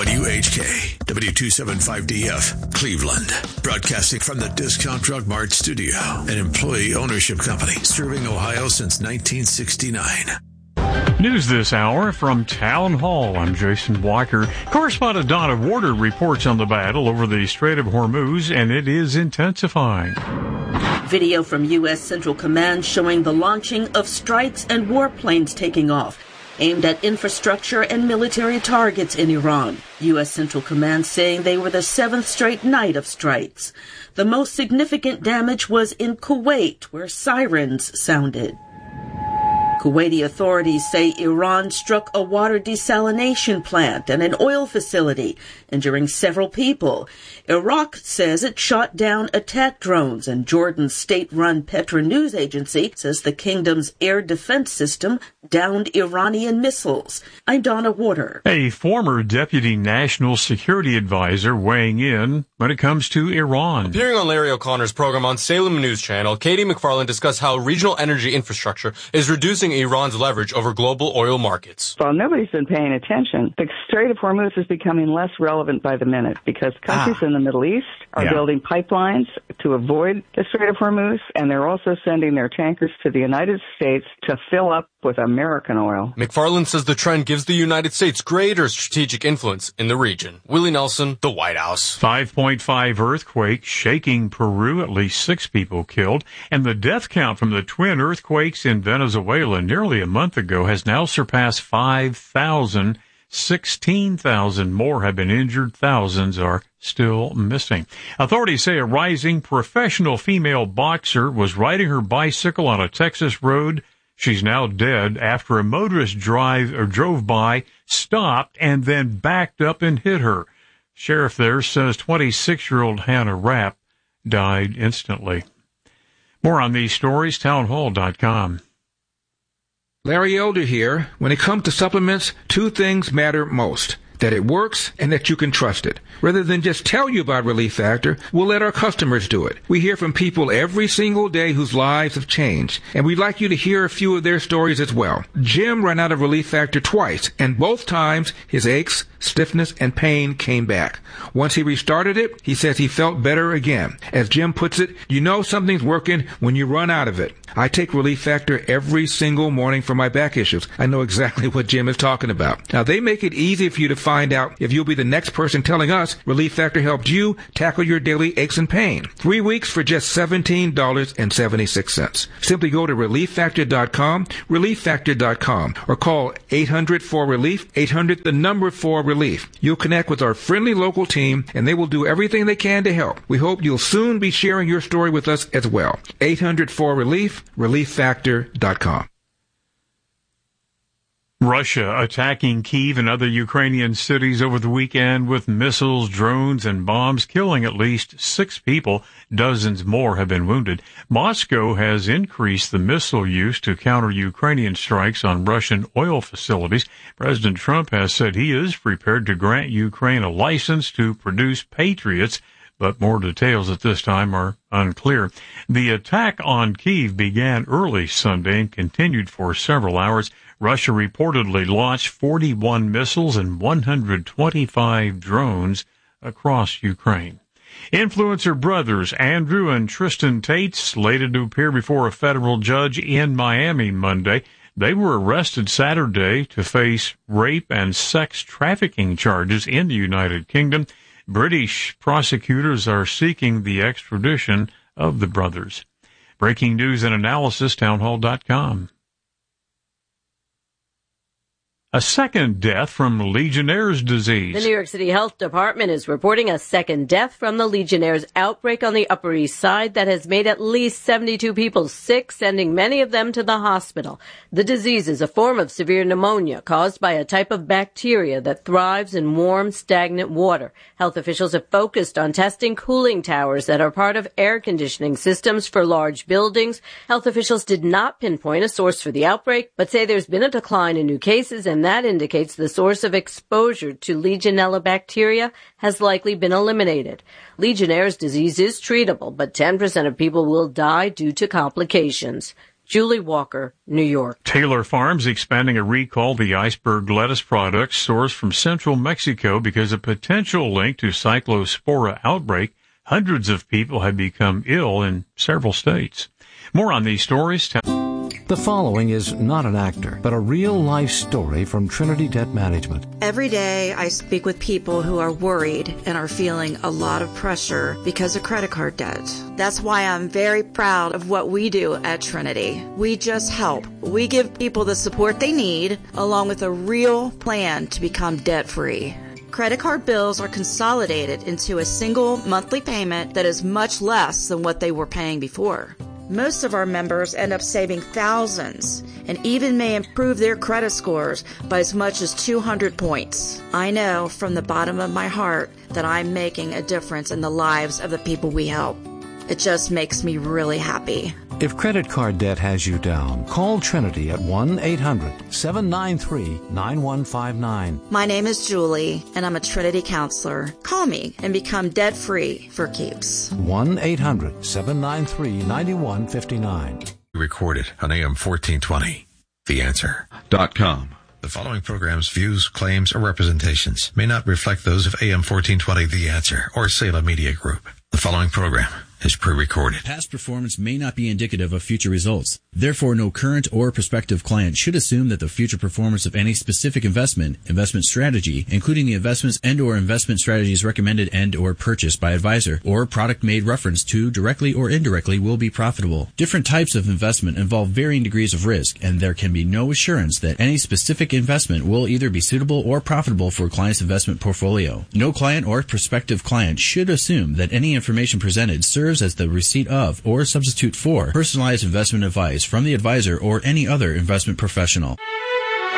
WHK, W275DF, Cleveland. Broadcasting from the Discount Drug Mart studio, an employee ownership company serving Ohio since 1969. News this hour from Town Hall. I'm Jason Walker. Correspondent Donna Warder reports on the battle over the Strait of Hormuz, and it is intensifying. Video from U.S. Central Command showing the launching of strikes and warplanes taking off, aimed at infrastructure and military targets in Iran. U.S. Central Command saying they were the seventh straight night of strikes. The most significant damage was in Kuwait, where sirens sounded. Kuwaiti authorities say Iran struck a water desalination plant and an oil facility, injuring several people. Iraq says it shot down attack drones, and Jordan's state-run Petra news agency says the kingdom's air defense system downed Iranian missiles. I'm Donna Warder. A former deputy national security advisor weighing in when it comes to Iran. Appearing on Larry O'Connor's program on Salem News Channel, Katie McFarland discussed how regional energy infrastructure is reducing Iran's leverage over global oil markets. Well, nobody's been paying attention. The Strait of Hormuz is becoming less relevant by the minute because countries in the Middle East are building pipelines to avoid the Strait of Hormuz, and they're also sending their tankers to the United States to fill up with American oil. McFarland says the trend gives the United States greater strategic influence in the region. Willie Nelson, The White House. 5.5 earthquake shaking Peru, at least 6 people killed, and the death count from the twin earthquakes in Venezuela nearly a month ago has now surpassed 5,000. 16,000 more have been injured. Thousands are still missing. Authorities say a rising professional female boxer was riding her bicycle on a Texas road. She's now dead after a motorist drove by, stopped, and then backed up and hit her. Sheriff there says 26-year-old Hannah Rapp died instantly. More on these stories, townhall.com. Larry Elder here. When it comes to supplements, 2 things matter most: that it works and that you can trust it. Rather than just tell you about Relief Factor, we'll let our customers do it. We hear from people every single day whose lives have changed, and we'd like you to hear a few of their stories as well. Jim ran out of Relief Factor twice, and both times his aches, stiffness, and pain came back. Once he restarted it, he says he felt better again. As Jim puts it, you know something's working when you run out of it. I take Relief Factor every single morning for my back issues. I know exactly what Jim is talking about. Now, they make it easy for you to find out if you'll be the next person telling us Relief Factor helped you tackle your daily aches and pain. 3 weeks for just $17.76. Simply go to ReliefFactor.com, ReliefFactor.com, or call 800-4RELIEF, 800-4RELIEF. You'll connect with our friendly local team, and they will do everything they can to help. We hope you'll soon be sharing your story with us as well. 800-4RELIEF, ReliefFactor.com. Russia attacking Kyiv and other Ukrainian cities over the weekend with missiles, drones, and bombs, killing at least 6 people. Dozens more have been wounded. Moscow has increased the missile use to counter Ukrainian strikes on Russian oil facilities. President Trump has said he is prepared to grant Ukraine a license to produce Patriots, but more details at this time are unclear. The attack on Kyiv began early Sunday and continued for several hours. Russia reportedly launched 41 missiles and 125 drones across Ukraine. Influencer brothers Andrew and Tristan Tate slated to appear before a federal judge in Miami Monday. They were arrested Saturday to face rape and sex trafficking charges in the United Kingdom. British prosecutors are seeking the extradition of the brothers. Breaking news and analysis, townhall.com. A second death from Legionnaire's disease. The New York City Health Department is reporting a second death from the Legionnaire's outbreak on the Upper East Side that has made at least 72 people sick, sending many of them to the hospital. The disease is a form of severe pneumonia caused by a type of bacteria that thrives in warm, stagnant water. Health officials have focused on testing cooling towers that are part of air conditioning systems for large buildings. Health officials did not pinpoint a source for the outbreak, but say there's been a decline in new cases, and that indicates the source of exposure to Legionella bacteria has likely been eliminated. Legionnaire's disease is treatable, but 10% of people will die due to complications. Julie Walker, New York. Taylor Farms expanding a recall of the iceberg lettuce products sourced from central Mexico because of potential link to cyclospora outbreak. Hundreds of people have become ill in several states. More on these stories. The following is not an actor, but a real-life story from Trinity Debt Management. Every day I speak with people who are worried and are feeling a lot of pressure because of credit card debt. That's why I'm very proud of what we do at Trinity. We just help. We give people the support they need, along with a real plan to become debt-free. Credit card bills are consolidated into a single monthly payment that is much less than what they were paying before. Most of our members end up saving thousands and even may improve their credit scores by as much as 200 points. I know from the bottom of my heart that I'm making a difference in the lives of the people we help. It just makes me really happy. If credit card debt has you down, call Trinity at 1-800-793-9159. My name is Julie, and I'm a Trinity counselor. Call me and become debt-free for keeps. 1-800-793-9159. Recorded on AM 1420. The Answer. .com. The following program's views, claims, or representations may not reflect those of AM 1420 The Answer or Salem Media Group. The following program is pre-recorded. Past performance may not be indicative of future results. Therefore, no current or prospective client should assume that the future performance of any specific investment strategy, including the investments and or investment strategies recommended and or purchased by advisor, or product made reference to directly or indirectly will be profitable. Different types of investment involve varying degrees of risk, and there can be no assurance that any specific investment will either be suitable or profitable for a client's investment portfolio. No client or prospective client should assume that any information presented serves as the receipt of or substitute for personalized investment advice from the advisor or any other investment professional.